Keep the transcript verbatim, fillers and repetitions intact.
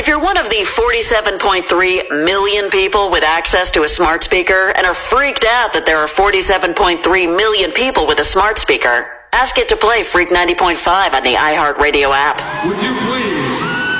If you're one of the forty-seven point three million people with access to a smart speaker and are freaked out that there are forty-seven point three million people with a smart speaker, ask it to play Freak ninety point five on the iHeartRadio app. Would you please